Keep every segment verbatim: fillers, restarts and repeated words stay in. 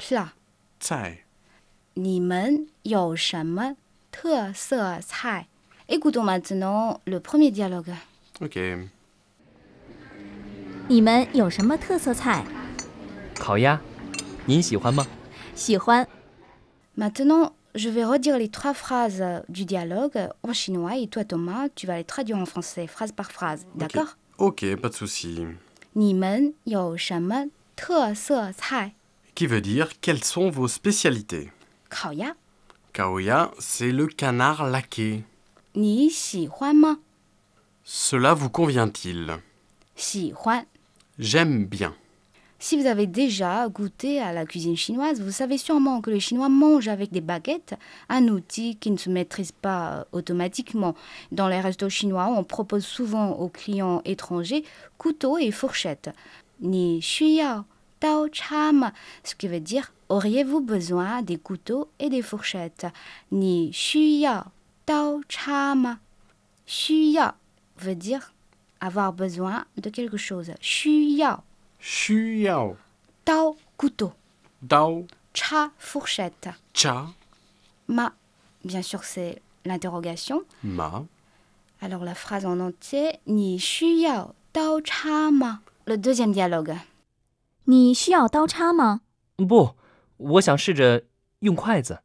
plat. 菜。 你们有什么特色菜 Écoutons maintenant le premier dialogue. Ok. 你们有什么特色菜？ 烤鸭，您喜欢吗？ 喜欢。 Maintenant, je vais redire les trois phrases du dialogue en chinois et toi, Thomas, tu vas les traduire en français, phrase par phrase. D'accord? Ok, pas de souci. 你们有什么特色菜 Qui veut dire quelles sont vos spécialités? 烤鸭 Kaoya, c'est le canard laqué. 你喜欢吗 Cela vous convient-il? 喜欢 J'aime bien. Si vous avez déjà goûté à la cuisine chinoise, vous savez sûrement que les Chinois mangent avec des baguettes, un outil qui ne se maîtrise pas automatiquement. Dans les restos chinois, on propose souvent aux clients étrangers couteaux et fourchettes. Ni shuyao dao cha ma, ce qui veut dire auriez-vous besoin des couteaux et des fourchettes? Ni shuyao dao cha ma. Shuyao veut dire avoir besoin de quelque chose. Shuyao. Shuyao. Dao, couteau. Dao. Cha, fourchette. Cha. Ma, bien sûr, c'est l'interrogation. Ma. Alors la phrase en entier, Ni shuyao dao cha ma. Le deuxième dialogue. 你需要刀叉吗？ 不，我想试着用筷子。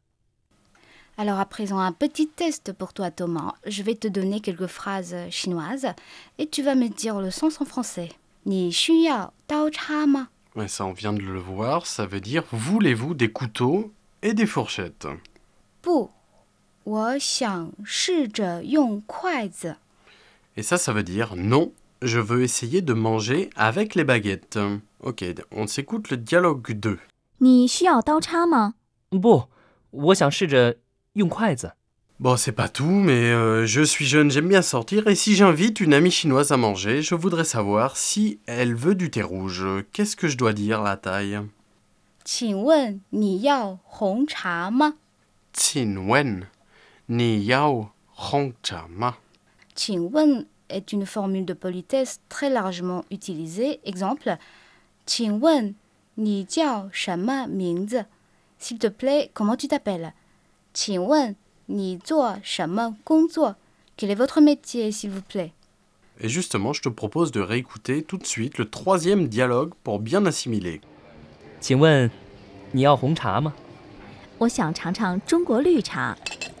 Alors à présent, un petit test pour toi, Thomas. Je vais te donner quelques phrases chinoises et tu vas me dire le sens en français. Ni shuyao dao cha ma. Ouais, ça, on vient de le voir. Ça veut dire voulez-vous des couteaux et des fourchettes? 不，我想试着用筷子。 Et ça, ça veut dire non, je veux essayer de manger avec les baguettes. Ok, on s'écoute le dialogue deux. 你需要刀叉吗？ 不，我想试着用筷子。 Bon, c'est pas tout, mais euh, je suis jeune, j'aime bien sortir, et si j'invite une amie chinoise à manger, je voudrais savoir si elle veut du thé rouge. Qu'est-ce que je dois dire, la taille? 请问你要红茶吗？ Qin wen, ni yao hong cha ma. 请问 est une formule de politesse très largement utilisée. Exemple, 请问你叫什么名字 S'il te plaît, comment tu t'appelles 请问你做什么工作 Quel est votre métier, s'il vous plaît? Et justement, je te propose de réécouter tout de suite le troisième dialogue pour bien assimiler. 请问，你要红茶吗？ 我想尝尝中国绿茶。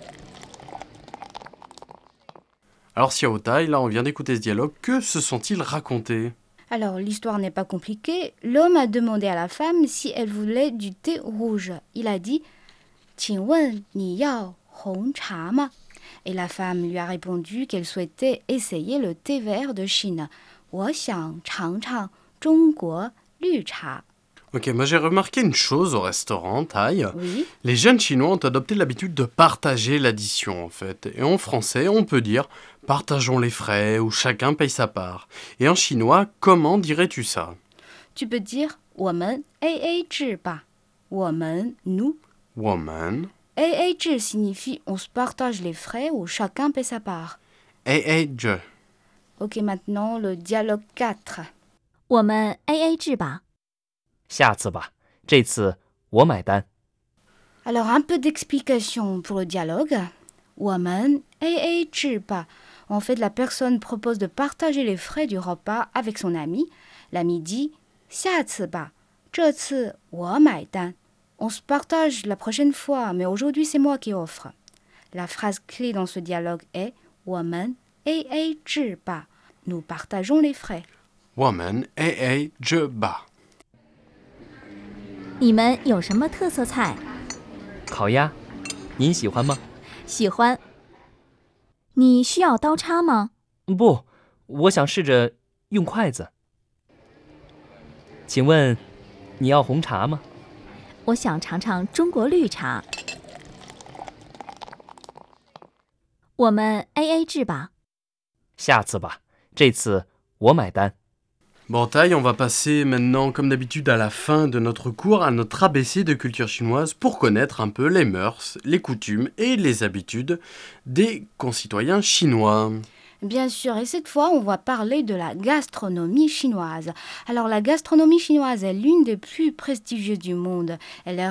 Alors Xiao Tai, là on vient d'écouter ce dialogue, que se sont-ils racontés? Alors, l'histoire n'est pas compliquée. L'homme a demandé à la femme si elle voulait du thé rouge. Il a dit « 请问你要红茶吗？ » Et la femme lui a répondu qu'elle souhaitait essayer le thé vert de Chine. «我想尝尝中国绿茶。 » Ok, moi j'ai remarqué une chose au restaurant, Tai. Oui, Les jeunes Chinois ont adopté l'habitude de partager l'addition en fait. Et en français, on peut dire « partageons les frais » ou « chacun paye sa part ». Et en chinois, comment dirais-tu ça? tu peux dire «我们 A A 制吧。 » 我们 nous. Woman. A A 制 signifie on se partage les frais ou chacun paie sa part. A A je. Ok, maintenant le dialogue quatre. 我们 A A 制吧。 下次吧，这次我买单。 Alors, un peu d'explication pour le dialogue. 我们 A A 制吧. En fait, la personne propose de partager les frais du repas avec son ami. L'ami dit 下次吧，这次我买单. On se partage la prochaine fois, mais aujourd'hui c'est moi qui offre. La phrase clé dans ce dialogue est 我们 A A 制吧. Nous partageons les frais. Woman A A je ba. 你们有什么特色菜？ 烤鸭，您喜欢吗？ 喜欢。你需要刀叉吗？ 不，我想试着用筷子。请问，你要红茶吗？ 我想尝尝中国绿茶。我们 A A 制吧。 下次吧，这次我买单。 Bon, Tai, on va passer maintenant, comme d'habitude, à la fin de notre cours, à notre A B C de culture chinoise pour connaître un peu les mœurs, les coutumes et les habitudes des concitoyens chinois. Bien sûr, et cette fois, on va parler de la gastronomie chinoise. Alors, la gastronomie chinoise est l'une des plus prestigieuses du monde. Elle est